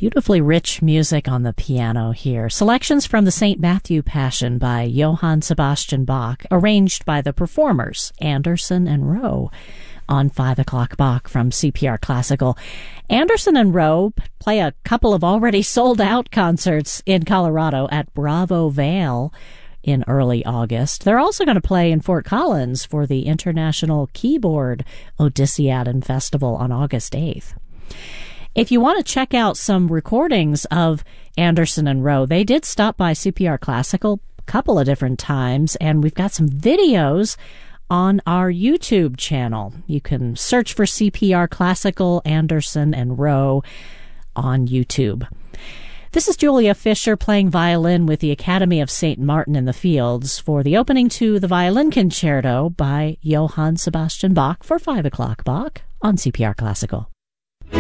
Beautifully rich music on the piano here. Selections from the St. Matthew Passion by Johann Sebastian Bach, arranged by the performers, Anderson and Rowe, on 5 o'clock Bach from CPR Classical. Anderson and Rowe play a couple of already sold-out concerts in Colorado at Bravo Vale in early August. They're also going to play in Fort Collins for the International Keyboard Odysseadon Festival on August 8th. If you want to check out some recordings of Anderson and Rowe, they did stop by CPR Classical a couple of different times, and we've got some videos on our YouTube channel. You can search for CPR Classical, Anderson and Rowe on YouTube. This is Julia Fisher playing violin with the Academy of St. Martin in the Fields for the opening to the Violin Concerto by Johann Sebastian Bach for 5 o'clock Bach on CPR Classical.